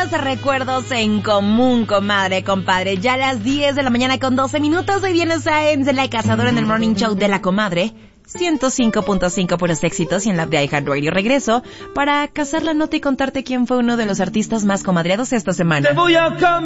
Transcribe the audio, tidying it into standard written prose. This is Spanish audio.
Muchos recuerdos en común, comadre, compadre. Ya a las 10 de la mañana con 12 minutos. Hoy viene Sáenz de La Cazadora en el Morning Show de la Comadre. 105.5 puros éxitos y en la app de iHeartRadio. Regreso para cazar la nota y contarte quién fue uno de los artistas más comadreados esta semana. Te voy a cambiar.